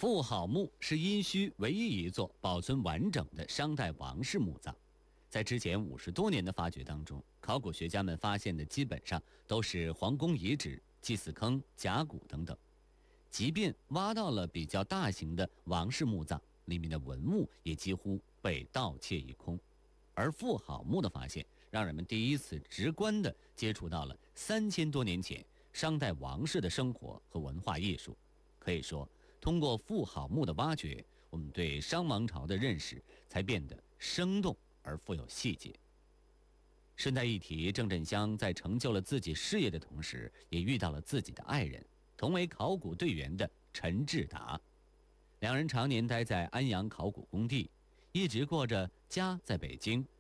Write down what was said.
妇好墓是殷墟唯一一座保存完整的商代王室墓葬。在之前50多年的发掘当中，考古学家们发现的基本上都是皇宫遗址、祭祀坑、甲骨等等。即便挖到了比较大型的王室墓葬，里面的文物也几乎被盗窃一空。而妇好墓的发现，让人们第一次直观地接触到了3000多年前商代王室的生活和文化艺术。可以说，通过妇好墓的挖掘，我们对商王朝的认识才变得生动而富有细节。顺带一提，郑振香在成就了自己事业的同时，也遇到了自己的爱人，同为考古队员的陈志达。两人常年待在安阳考古工地，一直过着家在北京、